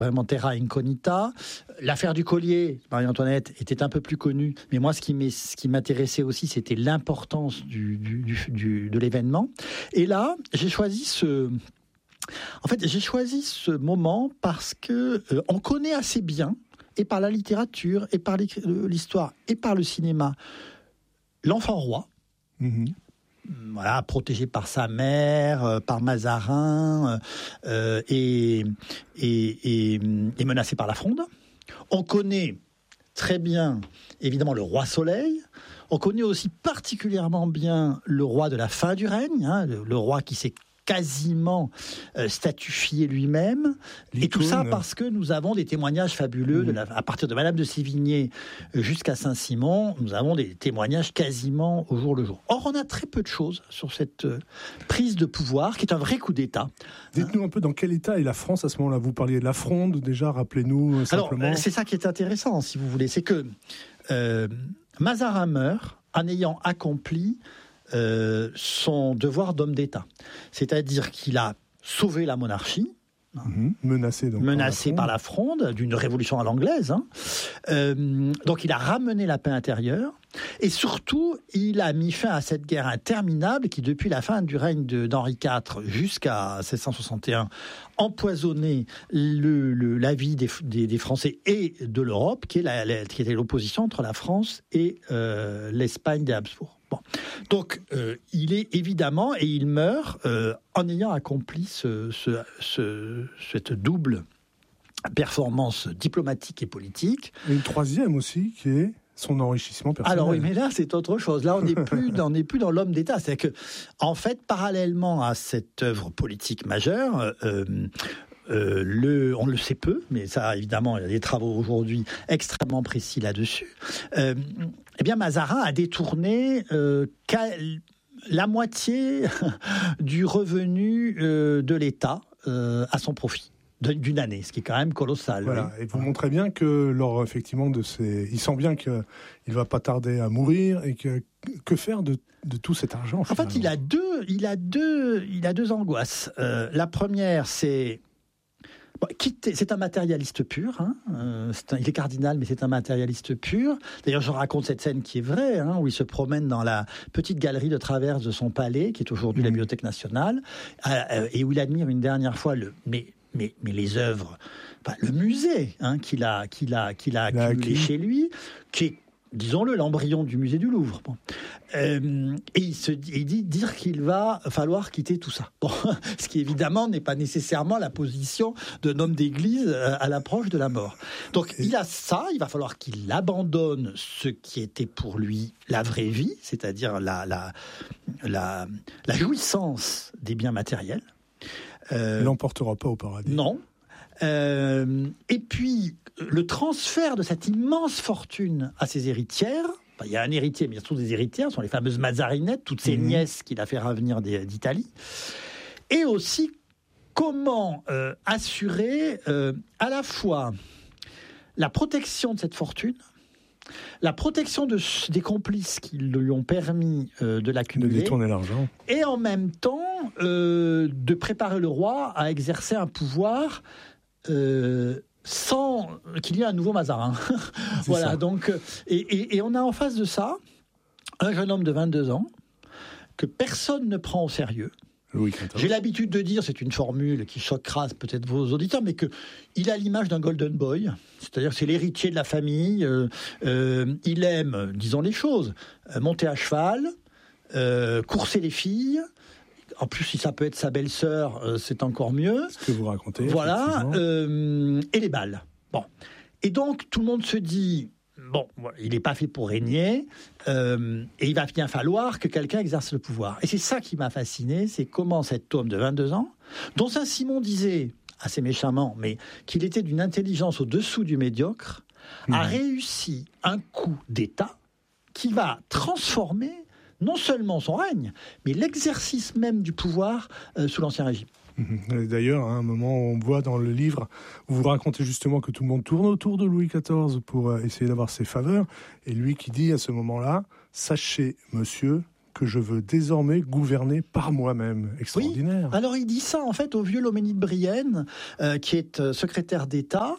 vraiment terra incognita. L'affaire du collier, Marie-Antoinette, était un peu plus connue, mais moi, ce qui m'intéressait aussi, c'était l'importance de l'événement. Et là, j'ai choisi ce moment parce que on connaît assez bien, et par la littérature, et par l'histoire, et par le cinéma, l'enfant roi. Voilà, protégé par sa mère, par Mazarin, et menacé par la Fronde. On connaît très bien, évidemment, le roi Soleil. On connaît aussi particulièrement bien le roi de la fin du règne, le roi qui s'est quasiment statufié lui-même. Et tout ça parce que nous avons des témoignages fabuleux, à partir de Madame de Sévigné jusqu'à Saint-Simon, nous avons des témoignages quasiment au jour le jour. Or, on a très peu de choses sur cette prise de pouvoir, qui est un vrai coup d'État. Dites-nous un peu dans quel état est la France à ce moment-là. Vous parliez de la Fronde, déjà, rappelez-nous simplement. Alors, c'est ça qui est intéressant, si vous voulez. C'est que Mazarin meurt en ayant accompli son devoir d'homme d'État. C'est-à-dire qu'il a sauvé la monarchie, menacé par la Fronde, d'une révolution à l'anglaise. Donc il a ramené la paix intérieure, et surtout, il a mis fin à cette guerre interminable qui, depuis la fin du règne d'Henri IV jusqu'à 1661, empoisonnait la vie des Français et de l'Europe, qui était l'opposition entre la France et l'Espagne des Habsbourg. Bon. Donc, il est évidemment, et il meurt en ayant accompli cette double performance diplomatique et politique. Et une troisième aussi, qui est son enrichissement personnel. Alors oui, mais là, c'est autre chose. Là, on n'est plus dans l'homme d'État. C'est-à-dire que, en fait, parallèlement à cette œuvre politique majeure, on le sait peu, mais ça, évidemment, il y a des travaux aujourd'hui extrêmement précis là-dessus. Eh bien, Mazarin a détourné la moitié du revenu de l'État à son profit. D'une année, ce qui est quand même colossal. Voilà, oui. Et vous montrez bien que lors effectivement il sent bien qu'il va pas tarder à mourir, et que faire de tout cet argent finalement. En fait, il a deux angoisses. La première, c'est c'est un matérialiste pur. Il est cardinal, mais c'est un matérialiste pur. D'ailleurs, je raconte cette scène qui est vraie, où il se promène dans la petite galerie de traverse de son palais, qui est aujourd'hui la Bibliothèque nationale, et où il admire une dernière fois mais les œuvres, le musée qu'il a accumulé chez lui, qui est, disons-le, l'embryon du musée du Louvre. Bon. Et il dit dire qu'il va falloir quitter tout ça. Bon, ce qui évidemment n'est pas nécessairement la position d'un homme d'église à l'approche de la mort. Donc il a ça, il va falloir qu'il abandonne ce qui était pour lui la vraie vie, c'est-à-dire la jouissance des biens matériels. Il n'emportera pas au paradis. Non. Et puis, le transfert de cette immense fortune à ses héritières. Il y a un héritier, mais il y a surtout des héritières, ce sont les fameuses Mazarinettes, toutes ces nièces qu'il a fait revenir d'Italie. Et aussi, comment assurer à la fois la protection de cette fortune, la protection des complices qui lui ont permis de l'accumuler, de détourner l'argent, et en même temps de préparer le roi à exercer un pouvoir sans qu'il y ait un nouveau Mazarin. Voilà, ça. Donc, et on a en face de ça un jeune homme de 22 ans que personne ne prend au sérieux. Louis XIV. J'ai l'habitude de dire, c'est une formule qui choquera peut-être vos auditeurs, mais qu'il a l'image d'un golden boy, c'est-à-dire c'est l'héritier de la famille, il aime, disons les choses, monter à cheval, courser les filles. En plus, si ça peut être sa belle-sœur, c'est encore mieux. Ce que vous racontez. Voilà, et les balles. Bon. Et donc, tout le monde se dit, il n'est pas fait pour régner, et il va bien falloir que quelqu'un exerce le pouvoir. Et c'est ça qui m'a fasciné, c'est comment cet homme de 22 ans, dont Saint-Simon disait, assez méchamment, mais qu'il était d'une intelligence au-dessous du médiocre, a réussi un coup d'État qui va transformer non seulement son règne, mais l'exercice même du pouvoir sous l'Ancien Régime. D'ailleurs, à un moment, on voit dans le livre où vous racontez justement que tout le monde tourne autour de Louis XIV pour essayer d'avoir ses faveurs, et lui qui dit à ce moment-là « Sachez, monsieur, que je veux désormais gouverner par moi-même. Extraordinaire. Oui. Alors il dit ça en fait au vieux Loménie de Brienne, qui est secrétaire d'État,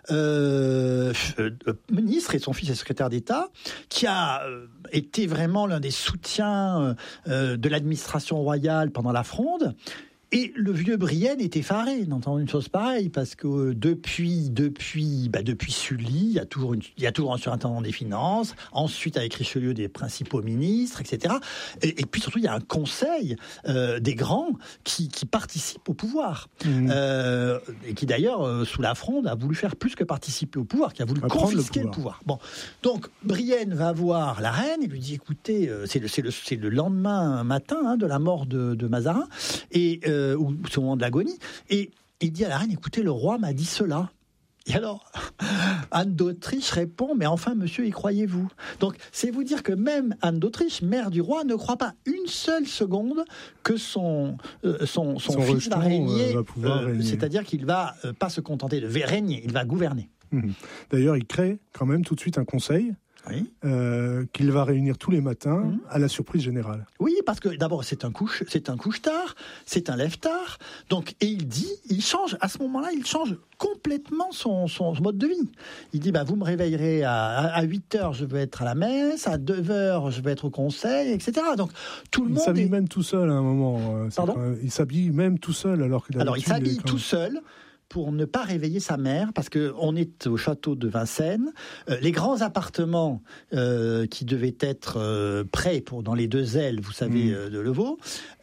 ministre, et son fils est secrétaire d'État, qui a été vraiment l'un des soutiens de l'administration royale pendant la Fronde. Et le vieux Brienne est effaré d'entendre une chose pareille, parce que depuis Sully, il y a toujours un surintendant des finances, ensuite avec Richelieu des principaux ministres, etc. Et puis surtout, il y a un conseil des grands qui participe au pouvoir. Et qui d'ailleurs, sous la Fronde, a voulu faire plus que participer au pouvoir, qui a voulu confisquer le pouvoir. Bon. Donc, Brienne va voir la reine et lui dit, écoutez, c'est le lendemain matin de la mort de Mazarin, et ou au moment de l'agonie, et il dit à la reine, écoutez, le roi m'a dit cela. Et alors, Anne d'Autriche répond, mais enfin, monsieur, y croyez-vous? Donc, c'est vous dire que même Anne d'Autriche, mère du roi, ne croit pas une seule seconde que son fils va régner. C'est-à-dire qu'il va pas se contenter de régner, il va gouverner. D'ailleurs, il crée quand même tout de suite un conseil. Oui. Qu'il va réunir tous les matins à la surprise générale. Oui, parce que d'abord c'est un couche-tard, c'est un lève-tard. Donc, et il change à ce moment-là, il change complètement son mode de vie. Il dit vous me réveillerez à 8h, je veux être à la messe, à 9h, je veux être au conseil, etc. Donc tout le monde s'habille même tout seul à un moment. Il s'habille même tout seul alors qu'il il s'habille tout seul pour ne pas réveiller sa mère, parce qu'on est au château de Vincennes. Les grands appartements qui devaient être prêts dans les 2 ailes, vous savez, de Levaux,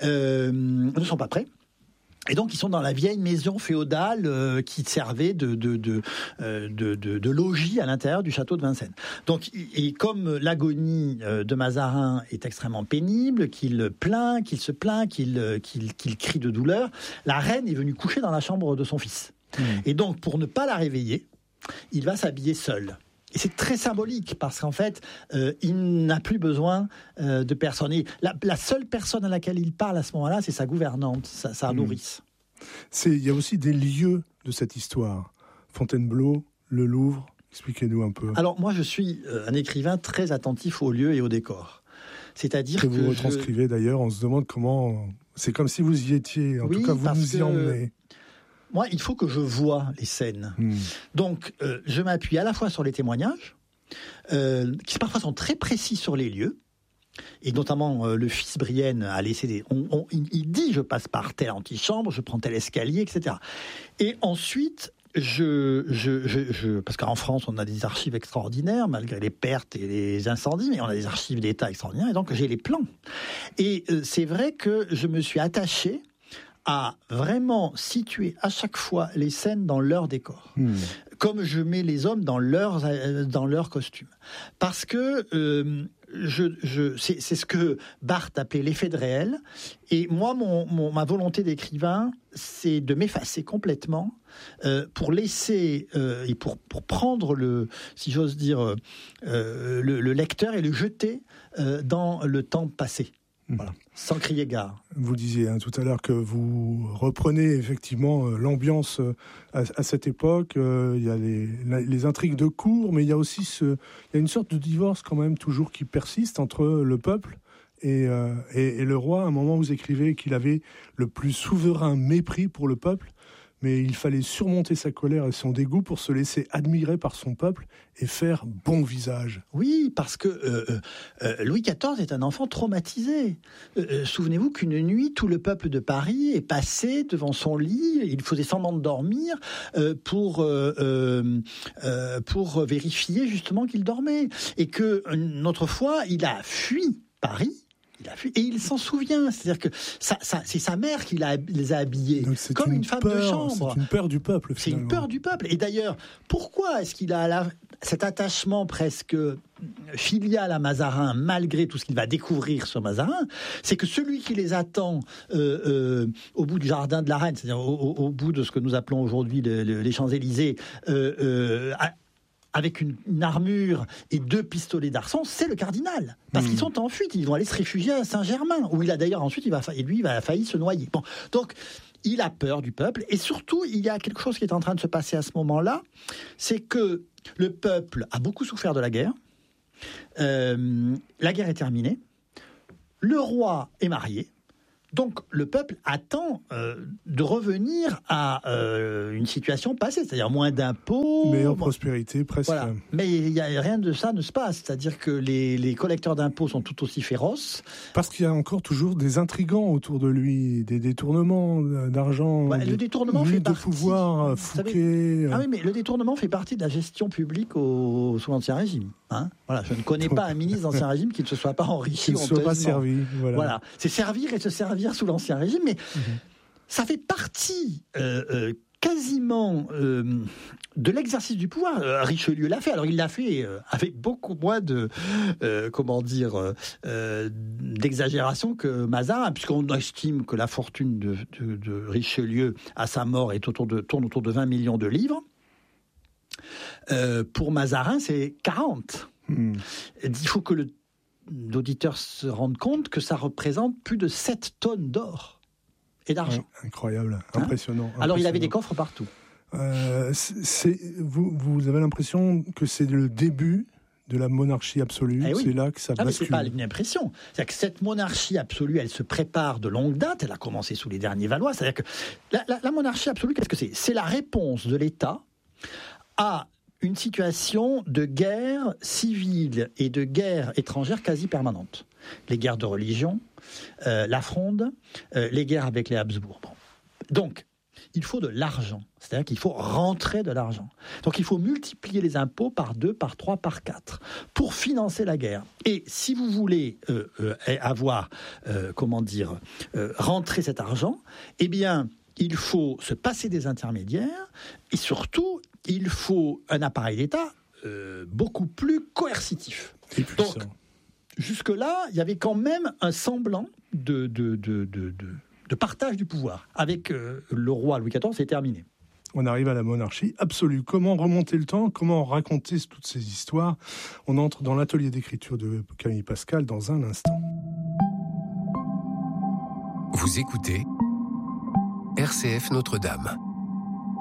ne sont pas prêts. Et donc, ils sont dans la vieille maison féodale qui servait de logis à l'intérieur du château de Vincennes. Donc, et comme l'agonie de Mazarin est extrêmement pénible, qu'il se plaint, qu'il crie de douleur, la reine est venue coucher dans la chambre de son fils. Et donc, pour ne pas la réveiller, il va s'habiller seul. Et c'est très symbolique, parce qu'en fait, il n'a plus besoin de personne. Et la seule personne à laquelle il parle à ce moment-là, c'est sa gouvernante, sa nourrice. Il y a aussi des lieux de cette histoire. Fontainebleau, le Louvre, expliquez-nous un peu. Alors moi, je suis un écrivain très attentif aux lieux et aux décors. C'est-à-dire que vous retranscrivez d'ailleurs, on se demande comment... C'est comme si vous y étiez, en tout cas vous nous y emmenez. Moi, il faut que je voie les scènes. Donc, je m'appuie à la fois sur les témoignages, qui parfois sont très précis sur les lieux, et notamment le fils Brienne a laissé il dit, je passe par telle antichambre, je prends tel escalier, etc. Et ensuite, parce qu'en France, on a des archives extraordinaires, malgré les pertes et les incendies, mais on a des archives d'État extraordinaires, et donc j'ai les plans. Et c'est vrai que je me suis attaché à vraiment situer à chaque fois les scènes dans leur décor. Comme je mets les hommes dans leur costume. Parce que c'est ce que Barthes appelait l'effet de réel. Et moi, ma volonté d'écrivain, c'est de m'effacer complètement pour laisser et pour prendre si j'ose dire, le lecteur et le jeter dans le temps passé. Voilà, sans crier gare. Vous disiez tout à l'heure que vous reprenez effectivement l'ambiance à cette époque. Il y a les intrigues de cour, mais il y a aussi il y a une sorte de divorce quand même toujours qui persiste entre le peuple et le roi. À un moment, vous écrivez qu'il avait le plus souverain mépris pour le peuple, mais il fallait surmonter sa colère et son dégoût pour se laisser admirer par son peuple et faire bon visage. Oui, parce que Louis XIV est un enfant traumatisé. Souvenez-vous qu'une nuit, tout le peuple de Paris est passé devant son lit, il faisait semblant de dormir pour vérifier justement qu'il dormait. Et qu'une autre fois, il a fui Paris. Et il s'en souvient, c'est-à-dire que c'est sa mère qui les a habillés, comme une femme de chambre. C'est une peur du peuple, finalement. C'est une peur du peuple. Et d'ailleurs, pourquoi est-ce qu'il a cet attachement presque filial à Mazarin, malgré tout ce qu'il va découvrir sur Mazarin? C'est que celui qui les attend au bout du jardin de la Reine, c'est-à-dire au bout de ce que nous appelons aujourd'hui les Champs-Élysées, avec une armure et 2 pistolets d'arçon, c'est le cardinal. Parce qu'ils sont en fuite, ils vont aller se réfugier à Saint-Germain, où il a d'ailleurs ensuite, il a failli se noyer. Bon, donc, il a peur du peuple, et surtout, il y a quelque chose qui est en train de se passer à ce moment-là, c'est que le peuple a beaucoup souffert de la guerre. La guerre est terminée. Le roi est marié. Donc, le peuple attend de revenir à une situation passée, c'est-à-dire moins d'impôts. Meilleure prospérité, presque. Voilà. Mais rien de ça ne se passe. C'est-à-dire que les collecteurs d'impôts sont tout aussi féroces. Parce qu'il y a encore toujours des intrigants autour de lui, des détournements d'argent, le détournement fait partie, de pouvoir, Fouquet. Ah oui, mais le détournement fait partie de la gestion publique sous l'Ancien Régime. Hein, voilà, je ne connais pas un ministre d'Ancien Régime qui ne se soit pas enrichi. Qui ne soit pas servi. Voilà. C'est servir et se servir sous l'Ancien Régime, mais ça fait partie quasiment de l'exercice du pouvoir. Richelieu l'a fait. Alors il l'a fait avec beaucoup moins de d'exagération que Mazarin, puisqu'on estime que la fortune de Richelieu à sa mort tourne autour de 20 millions de livres. Pour Mazarin, c'est 40. Il faut que l'auditeur se rende compte que ça représente plus de 7 tonnes d'or et d'argent. Incroyable, impressionnant. Alors il avait des coffres partout. Vous avez l'impression que c'est le début de la monarchie absolue, oui. C'est là que ça bascule. Mais c'est pas une impression. C'est-à-dire que cette monarchie absolue, elle se prépare de longue date, elle a commencé sous les derniers Valois. C'est-à-dire que la monarchie absolue, qu'est-ce que c'est ? C'est la réponse de l'État à une situation de guerre civile et de guerre étrangère quasi permanente. Les guerres de religion, la Fronde, les guerres avec les Habsbourg. Bon. Donc, il faut de l'argent. C'est-à-dire qu'il faut rentrer de l'argent. Donc, il faut multiplier les impôts par 2, par 3, par 4 pour financer la guerre. Et si vous voulez rentrer cet argent, eh bien, il faut se passer des intermédiaires et surtout, il faut un appareil d'État beaucoup plus coercitif. Donc, jusque-là, il y avait quand même un semblant de partage du pouvoir. Avec le roi Louis XIV, c'est terminé. On arrive à la monarchie absolue. Comment remonter le temps ? Comment raconter toutes ces histoires ? On entre dans l'atelier d'écriture de Camille Pascal dans un instant. Vous écoutez RCF Notre-Dame.